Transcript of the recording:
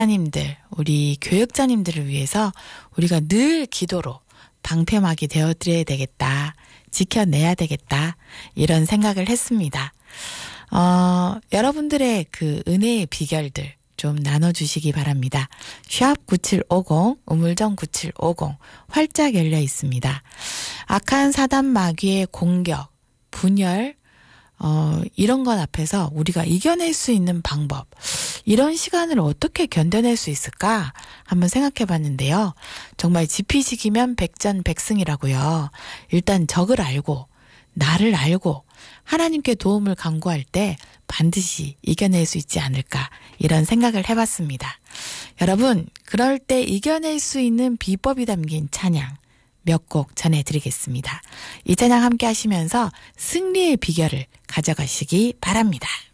목사님들, 우리 교육자님들을 위해서 우리가 늘 기도로 방패막이 되어드려야 되겠다. 지켜내야 되겠다. 이런 생각을 했습니다. 여러분들의 그 은혜의 비결들 좀 나눠주시기 바랍니다. 샵 9750, 우물정 9750 활짝 열려 있습니다. 악한 사단 마귀의 공격, 분열, 이런 것 앞에서 우리가 이겨낼 수 있는 방법, 이런 시간을 어떻게 견뎌낼 수 있을까 한번 생각해 봤는데요. 정말 지피지기면 백전백승이라고요. 일단 적을 알고 나를 알고 하나님께 도움을 간구할 때 반드시 이겨낼 수 있지 않을까, 이런 생각을 해봤습니다. 여러분, 그럴 때 이겨낼 수 있는 비법이 담긴 찬양 몇 곡 전해드리겠습니다. 이 찬양 함께 하시면서 승리의 비결을 가져가시기 바랍니다.